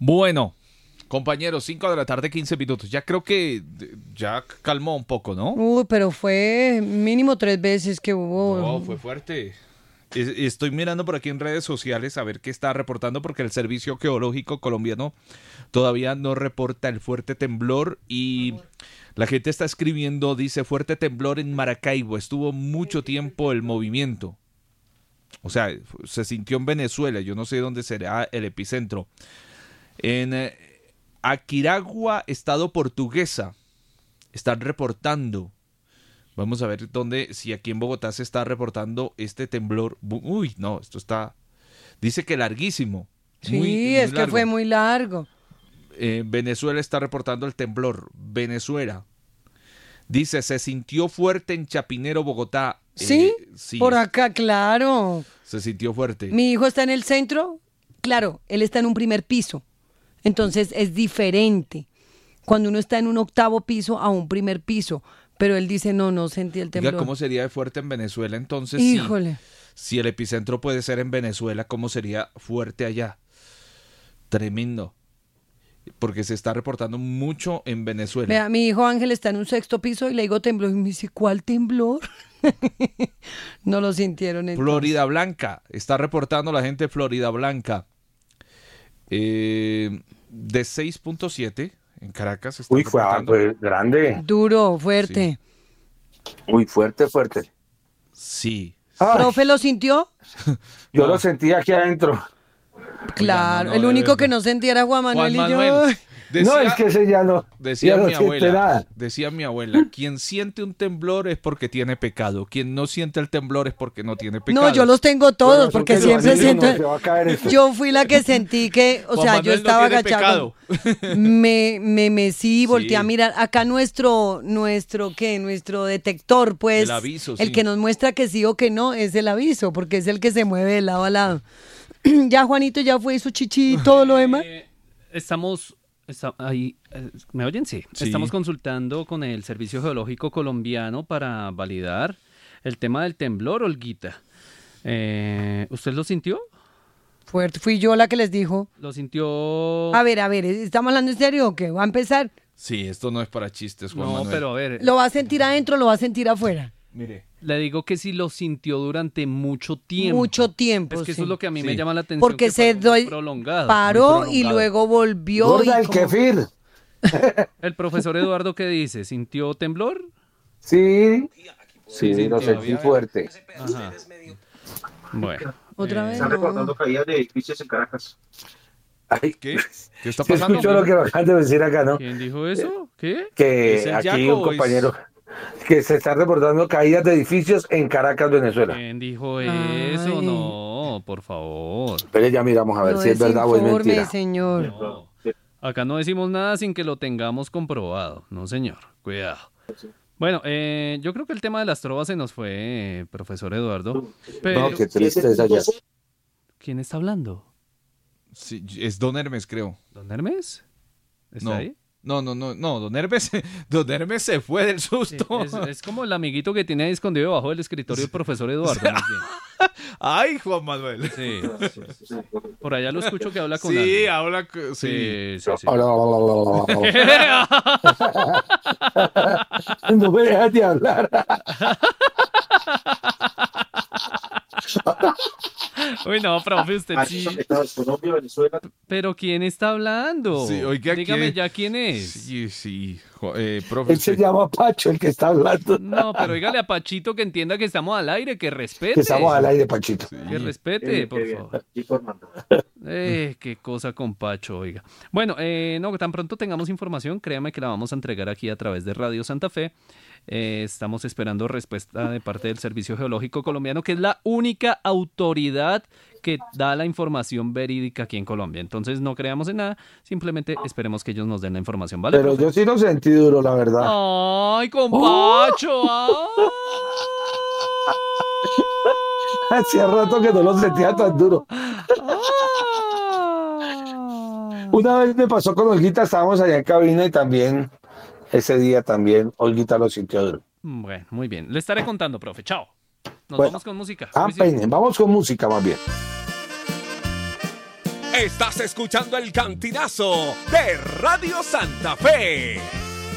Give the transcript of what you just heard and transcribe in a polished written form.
Bueno, compañeros, 5 de la tarde, 15 minutos. Ya creo que ya calmó un poco, ¿no? Pero fue mínimo 3 veces que hubo. No, fue fuerte. Estoy mirando por aquí en redes sociales a ver qué está reportando porque el Servicio Geológico Colombiano todavía no reporta el fuerte temblor y la gente está escribiendo, dice fuerte temblor en Maracaibo, estuvo mucho tiempo el movimiento. O sea, se sintió en Venezuela, yo no sé dónde será el epicentro. En Aquiragua, estado Portuguesa, están reportando. Vamos a ver si aquí en Bogotá se está reportando este temblor. Uy, no, esto está, dice que larguísimo. Sí, es que fue muy largo. Venezuela está reportando el temblor. Venezuela. Dice, se sintió fuerte en Chapinero, Bogotá. ¿Sí? Sí, por acá, claro. Se sintió fuerte. Mi hijo está en el centro, claro, él está en un primer piso. Entonces es diferente cuando uno está en un 8º piso a un primer piso. Pero él dice, no sentí el temblor. Diga, ¿cómo sería de fuerte en Venezuela entonces? Híjole. Si el epicentro puede ser en Venezuela, ¿cómo sería fuerte allá? Tremendo. Porque se está reportando mucho en Venezuela. Vea, mi hijo Ángel está en un 6º piso y le digo temblor. Y me dice, ¿cuál temblor? No lo sintieron entonces. Florida Blanca. Está reportando la gente de Florida Blanca. De 6.7 en Caracas. Está reportando. Fue grande. Duro, fuerte. Sí. Uy, fuerte. Sí. Ay, ¿Profe lo sintió? yo lo sentí aquí adentro. Claro, no, el de único verdad. que no sentía era Juan Manuel, Juan y yo. Manuel. No, es que ese ya no. Decía ya no mi siente abuela, nada. decía mi abuela, quien siente un temblor es porque tiene pecado, quien no siente el temblor es porque no tiene pecado. No, yo los tengo todos, Bueno, porque eso que siempre lo anillo, siento. no, se va a caer esto. Yo fui la que sentí que, o Juan sea, Manuel yo estaba no tiene agachada. pecado. Me mecí, volteé Sí. a mirar. Acá nuestro detector, pues, El aviso, el sí. que nos muestra que sí o que no, es el aviso, porque es el que se mueve de lado a lado. Ya Juanito ya fue su chichi y todo lo demás. Ahí, ¿me oyen? Sí. Sí. Estamos consultando con el Servicio Geológico Colombiano para validar el tema del temblor, Olguita. ¿Usted lo sintió? Fuerte, fui yo la que les dijo. ¿Lo sintió? A ver, ¿estamos hablando en serio o qué? ¿Va a empezar? Sí, esto no es para chistes, Juan No, Manuel. pero a ver, ¿Lo va a sentir adentro o lo va a sentir afuera? Mire, le digo que si lo sintió durante mucho tiempo. Mucho tiempo, Es que sí. eso es lo que a mí Sí. me llama la atención. Porque que se fue muy prolongado. paró muy y prolongado. luego volvió. Gorda y el como- kefir. El profesor Eduardo, ¿qué dice? ¿Sintió temblor? Sí, Sí, lo sintió, sentí fuerte. Ajá. Bueno. Otra vez. Están no. reportando caídas de edificios en Caracas. Ay, ¿qué? ¿Qué está se pasando? escuchó lo que me acaban de decir acá, ¿no? ¿Quién dijo eso? ¿Qué? ¿Es Que el aquí Yaco un o es- compañero que se está reportando caídas de edificios en Caracas, Venezuela. ¿Quién dijo Ay. eso? No, por favor. Pero ya miramos a ver No si es verdad o es desinforme, mentira. señor. No. Acá no decimos nada sin que lo tengamos comprobado. No, señor. Cuidado. Bueno, yo creo que el tema de las trovas se nos fue, profesor Eduardo. Pero, No, qué tristeza ya. ¿quién está hablando? Sí, es Don Hermes, creo. ¿Don Hermes? ¿Está No. ahí? No, Don Hermes, Don Hermes se fue del Sí, susto. es como el amiguito que tiene ahí escondido debajo del escritorio del profesor Eduardo. Más bien. Ay, Juan Manuel. Sí. Por allá lo escucho que habla con Sí, alguien. habla. Sí. Sí. No me dejas de hablar. Uy, no, profe, usted sí. Colombia, Venezuela. ¿Pero quién está hablando? Sí, oiga, dígame ¿quién? ya quién es. Sí. Profe. Él se llama Pacho, el que está hablando. No, pero dígale a Pachito que entienda que estamos al aire, que respete. Que estamos al aire, Pachito. Que respete, por favor. Informando. Qué cosa con Pacho, oiga. Bueno, no, tan pronto tengamos información, créame que la vamos a entregar aquí a través de Radio Santa Fe. Estamos esperando respuesta de parte del Servicio Geológico Colombiano, que es la única autoridad que da la información verídica aquí en Colombia. Entonces no creamos en nada, simplemente esperemos que ellos nos den la información, ¿vale? Pero profe? yo sí lo sentí duro, la verdad. ¡Ay, con Pacho! Hacía rato que no lo sentía tan duro. Una vez me pasó con Olguita, estábamos allá en cabina y también, ese día también, Olguita lo sintió duro. Bueno, muy bien. Le estaré contando, profe. Chao. Nos Bueno, vamos con música. Ah, Uy, sí. peine, vamos con música más bien. Estás escuchando El Cantinazo de Radio Santa Fe.